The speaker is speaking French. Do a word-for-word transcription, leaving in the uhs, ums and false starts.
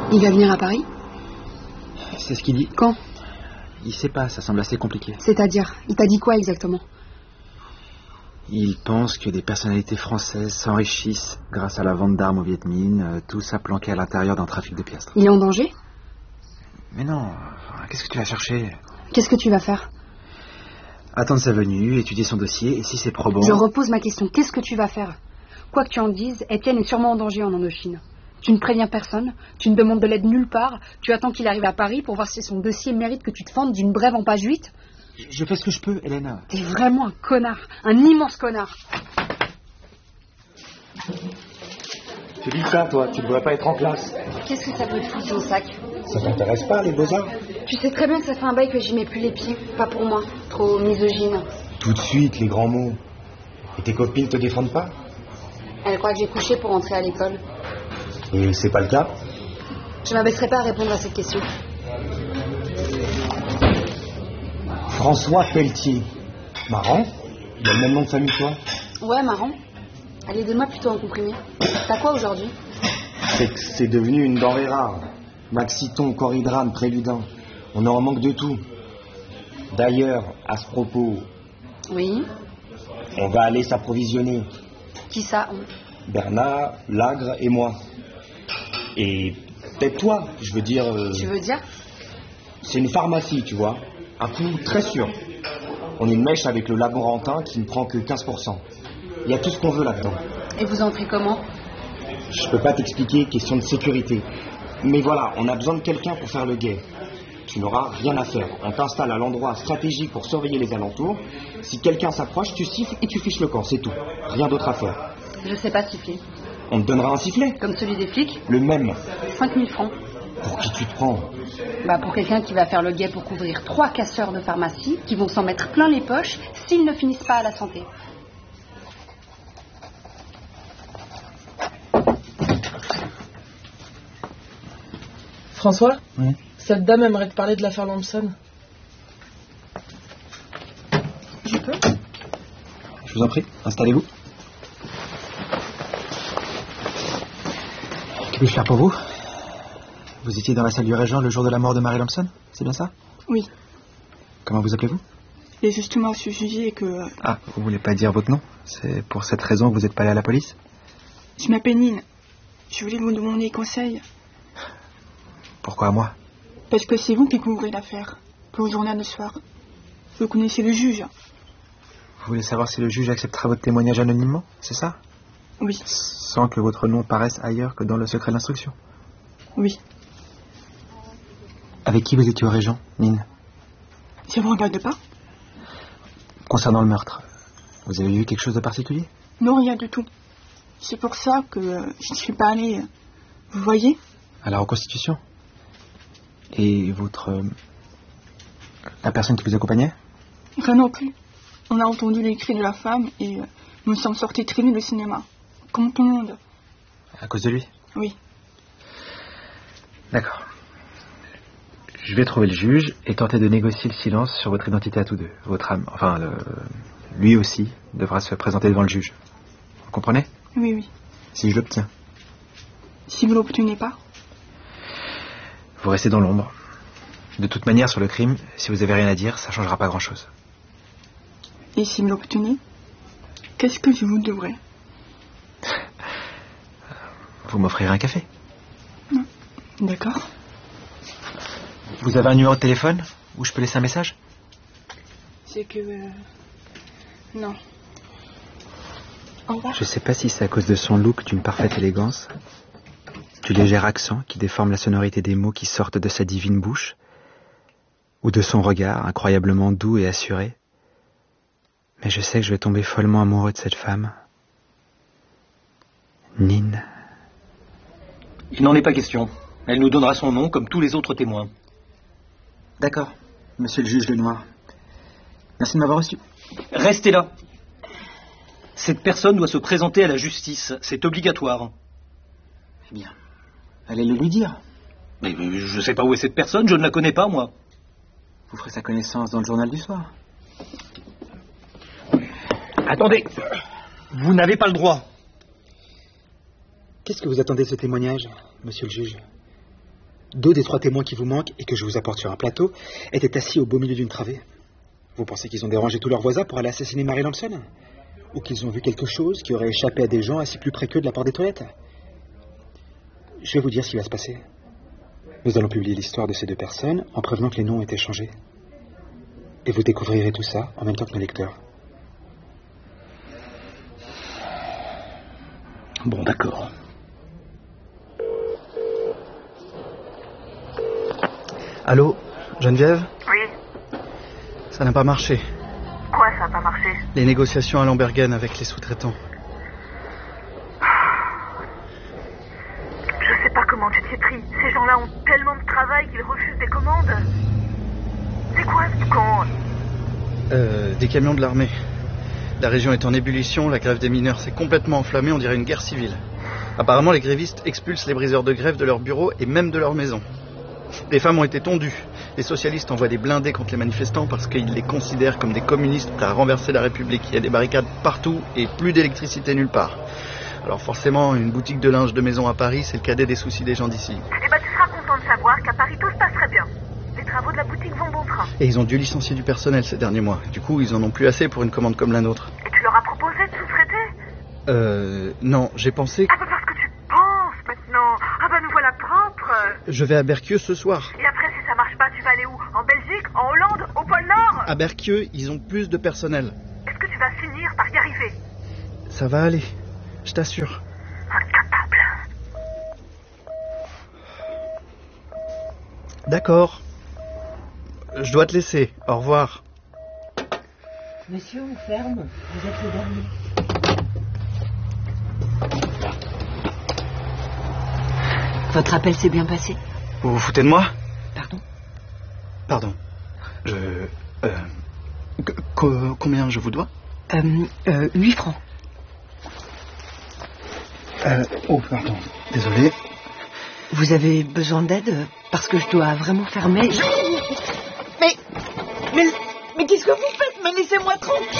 Il va venir à Paris? C'est ce qu'il dit. Quand? Il sait pas, ça semble assez compliqué. C'est-à-dire, il t'a dit quoi exactement? Il pense que des personnalités françaises s'enrichissent grâce à la vente d'armes au Viet Minh, euh, tout ça planqué à l'intérieur d'un trafic de piastres. Il est en danger? Mais non, enfin, qu'est-ce que tu vas chercher? Qu'est-ce que tu vas faire? Attendre sa venue, étudier son dossier, et si c'est probant... Je repose ma question, qu'est-ce que tu vas faire? Quoi que tu en dises, Étienne est sûrement en danger en Indochine. Tu ne préviens personne, tu ne demandes de l'aide nulle part, tu attends qu'il arrive à Paris pour voir si son dossier mérite que tu te fendes d'une brève en page huit. Je fais ce que je peux, Hélène. T'es vraiment un connard, un immense connard. Tu dis ça, toi, tu ne devrais pas être en classe. Qu'est-ce que ça peut te foutre au sac? Ça t'intéresse pas, les beaux-arts? Tu sais très bien que ça fait un bail que j'y mets plus les pieds, pas pour moi, trop misogyne. Tout de suite, les grands mots. Et tes copines te défendent pas? Elle croit que j'ai couché pour entrer à l'école. Et c'est pas le cas? Je m'abaisserai pas à répondre à cette question. François Pelletier. Marrant. Il a le même nom de famille que toi. Ouais, marrant. Allez, donne-moi plutôt un comprimé. T'as quoi aujourd'hui? C'est que c'est devenu une denrée rare. Maxiton, Coridrane, Préludin. On en manque de tout. D'ailleurs, à ce propos... Oui? On va aller s'approvisionner. Qui ça? Bernard, Lagre et moi. Et peut-être toi, je veux dire... Euh... Tu veux dire? C'est une pharmacie, tu vois. Un coup très sûr. On est une mèche avec le Laborantin qui ne prend que quinze pour cent. Il y a tout ce qu'on veut là-dedans. Et vous entrez comment? Je peux pas t'expliquer, question de sécurité. Mais voilà, on a besoin de quelqu'un pour faire le guet. Tu n'auras rien à faire. On t'installe à l'endroit stratégique pour surveiller les alentours. Si quelqu'un s'approche, tu siffles et tu fiches le camp, c'est tout. Rien d'autre à faire. Je sais pas siffler. On te donnera un sifflet. Comme celui des flics? Le même. cinq mille francs. Pour qui tu te prends? Bah pour quelqu'un qui va faire le guet pour couvrir trois casseurs de pharmacie qui vont s'en mettre plein les poches s'ils ne finissent pas à la santé. François, oui. Cette dame aimerait te parler de l'affaire Lamson. Je peux? Je vous en prie, installez-vous. Que puis-je faire pour vous? Vous étiez dans la salle du Régent le jour de la mort de Mary Lamson, c'est bien ça? Oui. Comment vous appelez-vous? Et justement, ce sujet est que... Ah, vous voulez pas dire votre nom? C'est pour cette raison que vous n'êtes pas allé à la police? Je m'appelle Nine. Je voulais vous demander conseil. Pourquoi à moi? Parce que c'est vous qui couvrez l'affaire, pour le journal de soir. Vous connaissez le juge. Vous voulez savoir si le juge acceptera votre témoignage anonymement, c'est ça? Oui. Sans que votre nom paraisse ailleurs que dans le secret de l'instruction? Oui. Avec qui vous étiez au Régent, Nine? Ça vous regarde pas? Concernant le meurtre, vous avez vu quelque chose de particulier? Non, rien du tout. C'est pour ça que euh, je ne suis pas allée. euh, Vous voyez? À la reconstitution? Et votre... euh, la personne qui vous accompagnait? Rien non plus. On a entendu les cris de la femme et euh, nous sommes sortis très vite du cinéma. Comme tout le monde. À cause de lui? Oui. D'accord. Je vais trouver le juge et tenter de négocier le silence sur votre identité à tous deux. Votre âme, enfin, le, lui aussi, devra se présenter devant le juge. Vous comprenez? Oui, oui. Si je l'obtiens. Si vous l'obtenez pas? Vous restez dans l'ombre. De toute manière, sur le crime, si vous avez rien à dire, ça changera pas grand-chose. Et si vous l'obtenez? Qu'est-ce que je vous devrais? Vous m'offrirez un café. D'accord. Vous avez un numéro de téléphone où je peux laisser un message? C'est que... euh, Non. Au revoir. Je sais pas si c'est à cause de son look d'une parfaite élégance, du léger accent qui déforme la sonorité des mots qui sortent de sa divine bouche, ou de son regard incroyablement doux et assuré. Mais je sais que je vais tomber follement amoureux de cette femme. Nine. Il n'en est pas question. Elle nous donnera son nom comme tous les autres témoins. D'accord, monsieur le juge Lenoir. Merci de m'avoir reçu. Restez là. Cette personne doit se présenter à la justice. C'est obligatoire. Eh bien, allez le lui dire. Mais, mais je ne sais pas où est cette personne, je ne la connais pas, moi. Vous ferez sa connaissance dans le journal du soir. Attendez. Vous n'avez pas le droit. Qu'est-ce que vous attendez de ce témoignage, monsieur le juge? Deux des trois témoins qui vous manquent et que je vous apporte sur un plateau étaient assis au beau milieu d'une travée. Vous pensez qu'ils ont dérangé tous leurs voisins pour aller assassiner Mary Lampson? Ou qu'ils ont vu quelque chose qui aurait échappé à des gens assis plus près qu'eux de la porte des toilettes? Je vais vous dire ce qui va se passer. Nous allons publier l'histoire de ces deux personnes en prévenant que les noms ont été changés. Et vous découvrirez tout ça en même temps que nos lecteurs. Bon, d'accord. Allô, Geneviève? Oui. Ça n'a pas marché. Quoi, ça n'a pas marché? Les négociations à Lambergen avec les sous-traitants. Je sais pas comment tu t'y es pris. Ces gens-là ont tellement de travail qu'ils refusent des commandes. C'est quoi ce con? Euh, des camions de l'armée. La région est en ébullition, la grève des mineurs s'est complètement enflammée, on dirait une guerre civile. Apparemment, les grévistes expulsent les briseurs de grève de leurs bureaux et même de leurs maisons. Les femmes ont été tondues. Les socialistes envoient des blindés contre les manifestants parce qu'ils les considèrent comme des communistes prêts à renverser la République. Il y a des barricades partout et plus d'électricité nulle part. Alors forcément, une boutique de linge de maison à Paris, c'est le cadet des soucis des gens d'ici. Eh ben, tu seras content de savoir qu'à Paris, tout se passe très bien. Les travaux de la boutique vont bon train. Et ils ont dû licencier du personnel ces derniers mois. Du coup, ils en ont plus assez pour une commande comme la nôtre. Et tu leur as proposé de sous-traiter? Euh... Non, j'ai pensé... Ah bah parce que tu penses maintenant. Ah bah nous voilà propres. Je vais à Berkieux ce soir. Et après, si ça marche pas, tu vas aller où? En Belgique? En Hollande? Au pôle Nord? À Berkieux, ils ont plus de personnel. Est-ce que tu vas finir par y arriver? Ça va aller, je t'assure. Incapable. D'accord. Je dois te laisser. Au revoir. Monsieur, on ferme. Vous êtes le dernier. Votre appel s'est bien passé? Vous vous foutez de moi? Pardon? Pardon. Je... Euh... co- combien je vous dois? Euh, euh, huit francs. Euh... Oh, pardon. Désolé. Vous avez besoin d'aide? Parce que je dois vraiment fermer. Je... Mais... Mais... Mais qu'est-ce que vous faites? Mais laissez-moi tranquille!